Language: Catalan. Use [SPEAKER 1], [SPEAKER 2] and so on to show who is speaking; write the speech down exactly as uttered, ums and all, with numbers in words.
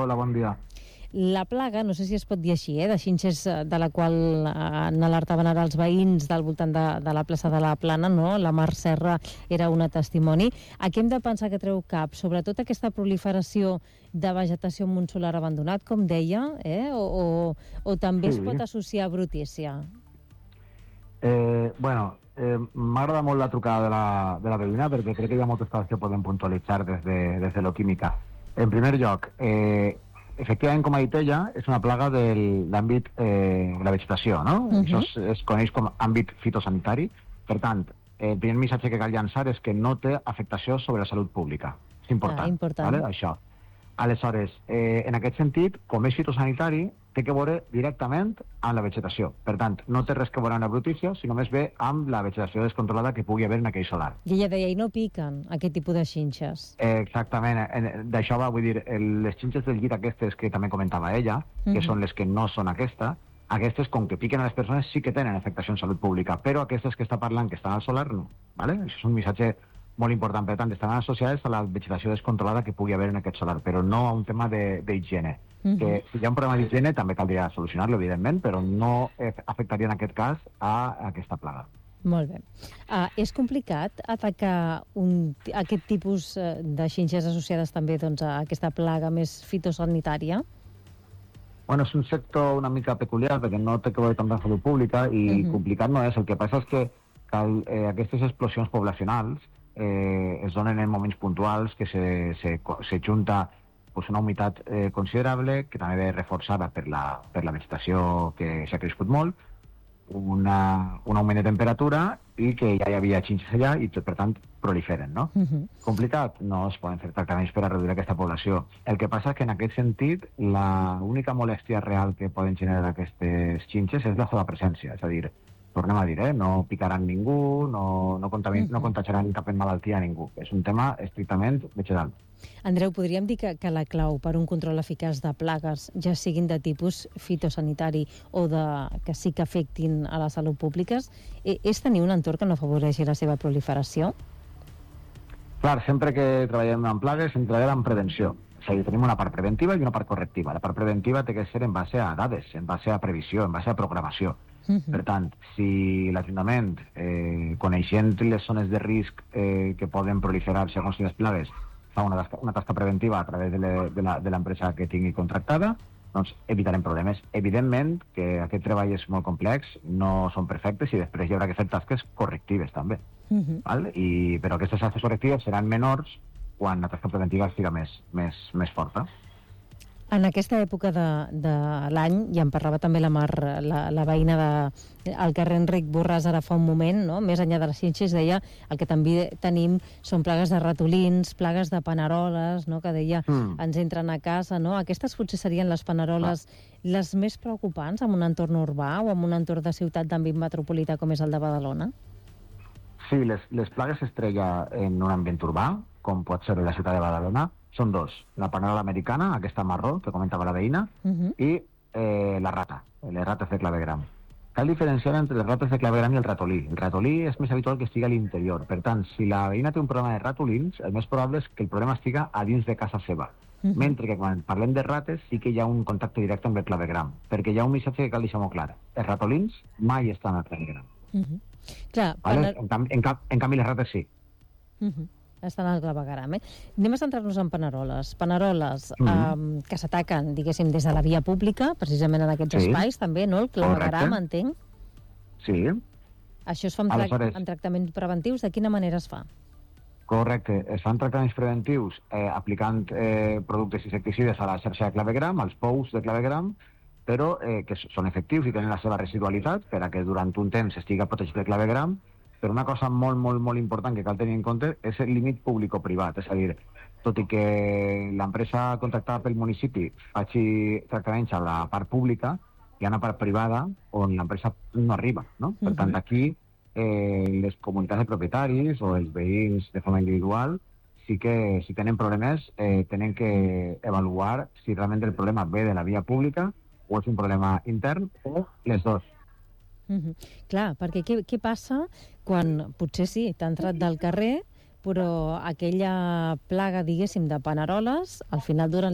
[SPEAKER 1] Hola, bon dia.
[SPEAKER 2] La plaga, no sé si es pot dir així, eh, de xinxes de la qual eh, n'alertaven ara els veïns del voltant de, de la plaça de la Plana, no? La Mar Serra era una testimoni. A què hem de pensar que treu cap? Sobretot aquesta proliferació de vegetació en un solar abandonat, com deia, eh? o, o, o també
[SPEAKER 1] Sí.
[SPEAKER 2] es pot associar a brutícia?
[SPEAKER 1] Eh, bueno, eh, m'agrada molt la trucada de la, de la veïna perquè crec que hi ha moltes coses que podem puntualitzar des de, des de l'Oquímica. En primer lloc, eh, efectivament, com ha dit ella, és una plaga de l'àmbit eh, de la vegetació, no? Uh-huh. Això es, es coneix com àmbit fitosanitari. Per tant, eh, el primer missatge que cal llançar és que no té afectació sobre la salut pública. És important,
[SPEAKER 2] ah, important.
[SPEAKER 1] ¿vale? Això. Aleshores, eh, en aquest sentit, com és fitosanitari, té que veure directament amb la vegetació. Per tant, no té res que veure amb la brutícia, sinó més bé amb la vegetació descontrolada que pugui haver en aquell solar.
[SPEAKER 2] I ella deia, i no piquen aquest tipus de xinxes.
[SPEAKER 1] Eh, exactament. D'això va, vull dir, les xinxes del llit aquestes que també comentava ella, que uh-huh. són les que no són aquesta, aquestes, com que piquen a les persones, sí que tenen afectació en salut pública, però aquestes que està parlant que estan al solar, no. ¿Vale? Això és un missatge molt important. Per tant, estan associades a la vegetació descontrolada que pugui haver en aquest solar, però no a un tema d'higiene. Uh-huh. Que si hi ha un problema d'higiene també caldria solucionar-lo, evidentment, però no afectaria en aquest cas a aquesta plaga.
[SPEAKER 2] Molt bé. Uh, és complicat atacar un, aquest tipus de xinxes associades també doncs, a aquesta plaga més fitosanitària?
[SPEAKER 1] Bueno, és un sector una mica peculiar perquè no té que veure tant amb salut pública i uh-huh. complicat no és. El que passa és que cal, eh, aquestes explosions poblacionals eh, es donen en moments puntuals que se, se, se junta pues, una humitat eh, considerable, que també ve reforçada per la, per la vegetació que s'ha crescut molt, una, un augment de temperatura i que ja hi havia xinxes allà i, per tant, proliferen, no? Uh-huh. Complicat? No es poden fer tractaments per a reduir aquesta població. El que passa és que, en aquest sentit, l'única molèstia real que poden generar aquestes xinxes és la seva presència, és a dir, tornem a dir, eh? No picaran ningú, no, no, contamin, no contagiaran cap malaltia a ningú. És un tema estrictament vegetal.
[SPEAKER 2] Andreu, podríem dir que, que la clau per un control eficaç de plagues, ja siguin de tipus fitosanitari o de, que sí que afectin a la salut pública, és tenir un entorn que no afavoreixi la seva proliferació?
[SPEAKER 1] Clar, sempre que treballem amb plagues, hem treballat amb prevenció. És a dir, tenim una part preventiva i una part correctiva. La part preventiva té que ser en base a dades, en base a previsió, en base a programació. Uh-huh. Per tant, si l'Ajuntament, eh, coneixent les zones de risc eh, que poden proliferar segons les plagues, fa una tasca, una tasca preventiva a través de l'empresa que tingui contractada, doncs evitarem problemes. Evidentment que aquest treball és molt complex, no són perfectes i després hi haurà que fer tasques correctives també. Uh-huh. Val? I, però aquestes tasques correctives seran menors quan la tasca preventiva siga més, més, més forta.
[SPEAKER 2] En aquesta època de, de l'any, i en parlava també la Mar, la, la veïna de, al carrer Enric Borràs ara fa un moment, no? Més enllà de les xinxes, deia el que també tenim són plagues de ratolins, plagues de paneroles, no? Que deia mm. ens entren a casa, no? Aquestes potser serien les paneroles ah. les més preocupants en un entorn urbà o en un entorn de ciutat d'àmbit metropolità com és el de Badalona?
[SPEAKER 1] Sí, les, les plagues estrella en un ambient urbà, com pot ser la ciutat de Badalona, són dos. La panerola americana, aquesta marró, que comentava la veïna, uh-huh. i eh, la rata, les rates de clavegram. Cal diferenciar entre les rates de clavegram i el ratolí. El ratolí és més habitual que estigui a l'interior. Per tant, si la veïna té un problema de ratolins, el més probable és que el problema estiga a dins de casa seva. Uh-huh. Mentre que quan parlem de rates sí que hi ha un contacte directe amb el clavegram, perquè hi ha un missatge que cal deixar molt clar. Els ratolins mai estan al clavegram. Uh-huh.
[SPEAKER 2] Clar,
[SPEAKER 1] vale? en, en, en, en canvi, les rates sí.
[SPEAKER 2] Uh-huh. Estan al clavegram, eh? Anem a centrar-nos en paneroles. Paneroles mm-hmm. eh, que s'ataquen, diguéssim, des de la via pública, precisament en aquests sí. espais, també, no? El clavegram, entenc.
[SPEAKER 1] Sí.
[SPEAKER 2] Això es fa amb, tra amb tractaments preventius? De quina manera es fa?
[SPEAKER 1] Correcte. Es fan tractaments preventius eh, aplicant eh, productes insecticides a la xarxa de clavegram, als pous de clavegram, però eh, que són efectius i tenen la seva residualitat per a que durant un temps estigui protegit el clavegram. Però una cosa molt, molt, molt important que cal tenir en compte és el límit públic-privat. És a dir, tot i que l'empresa contractada pel municipi faci tractaments a la part pública, hi ha una part privada on l'empresa no arriba, no? Per tant, aquí eh, les comunitats de propietaris o els veïns de forma individual sí que si tenen problemes eh, tenen que avaluar si realment el problema ve de la via pública o és un problema intern o les dos.
[SPEAKER 2] Uh-huh. Clar, perquè què, què passa quan potser sí, t'ha entrat del carrer, però aquella plaga, diguéssim, de paneroles, al final durant